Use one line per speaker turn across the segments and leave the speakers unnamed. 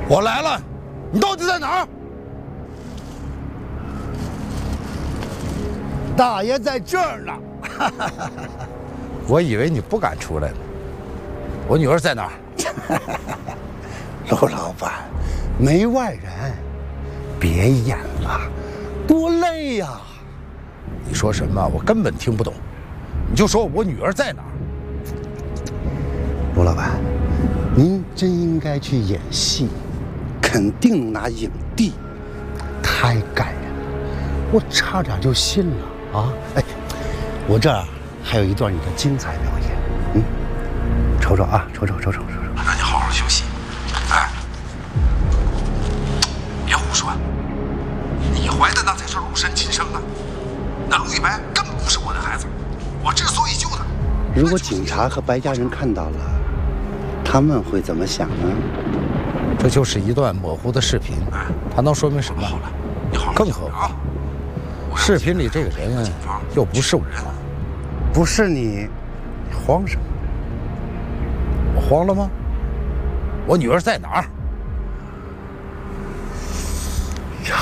我来了，你到底在哪儿？
大爷在这儿呢。
我以为你不敢出来呢。我女儿在哪儿？
陆老板，没外人，别演了，多累呀！
你说什么？我根本听不懂。你就说我女儿在哪儿？
陆老板，您真应该去演戏，肯定能拿影帝，太感人了，我差点就信了啊！哎，我这儿还有一段你的精彩表演，瞅瞅啊，瞅瞅。
那你好好休息。哎，别胡说，你怀的那才是陆深亲生的，那陆一白根本不是我的孩子，我之所以救他。
如果警察和白家人看到了，他们会怎么想呢？
这就是一段模糊的视频，它能说明什么？好了，你好好更何况，视频里这个人又不是我，
不是你，你慌什么？
我慌了吗？我女儿在哪儿？
呀，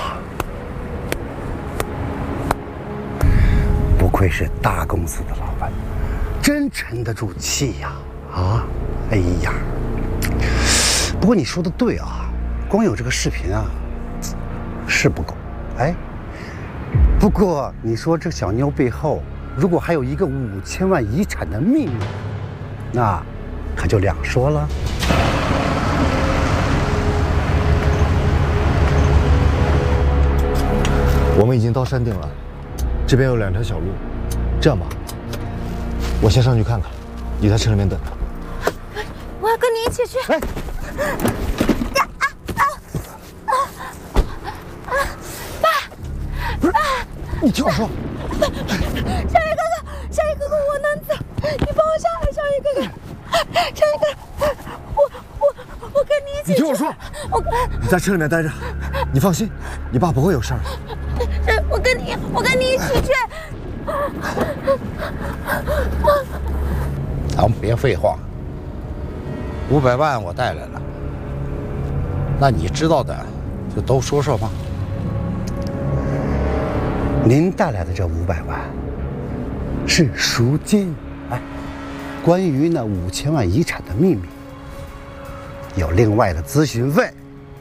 不愧是大公司的老板，真沉得住气呀！啊，哎呀，不过你说的对啊，光有这个视频啊是不够。哎，不过你说这小妞背后如果还有一个5000万遗产的秘密，那可就两说了。
我们已经到山顶了，这边有2条小路。这样吧，我先上去看看，你在车里面等着。
我要跟你一起去。
哎，
爸，
不是，你听我说。
少爷哥哥，我能走，你帮我下来，少爷哥哥。少爷哥哥，我跟你一起。
你听我说，你在车里面待着，你放心，你爸不会有事儿。
我跟你一起去。
咱们别废话。500万我带来了，那你知道的就都说说吧。
您带来的这500万是赎金，哎，关于那5000万遗产的秘密，有另外的咨询费。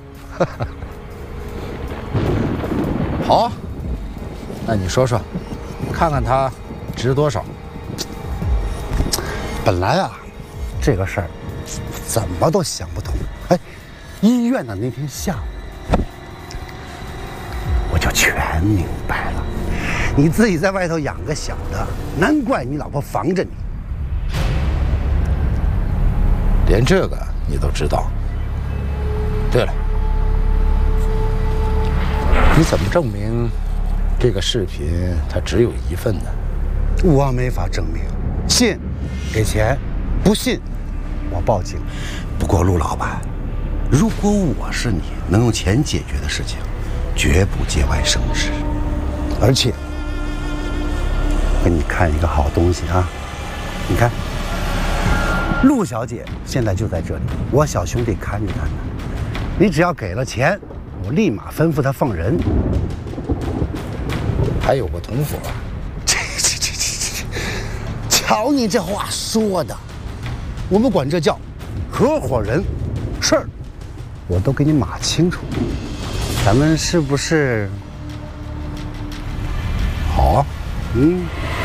好，那你说说，看看它值多少？
本来啊，这个事儿怎么都想不通。哎，医院的那天下午，我就全明白了。你自己在外头养个小的，难怪你老婆防着你。
连这个你都知道？对了，你怎么证明这个视频它只有1份呢？
我没法证明，信给钱，不信我报警。不过陆老板，如果我是你，能用钱解决的事情，绝不节外生枝。而且，给你看一个好东西啊！你看，陆小姐现在就在这里，我小兄弟看着她呢。你只要给了钱，我立马吩咐她放人。
还有个同伙。
瞧你这话说的，我们管这叫合伙人，事儿我都给你码清楚。咱们是不是？
好啊，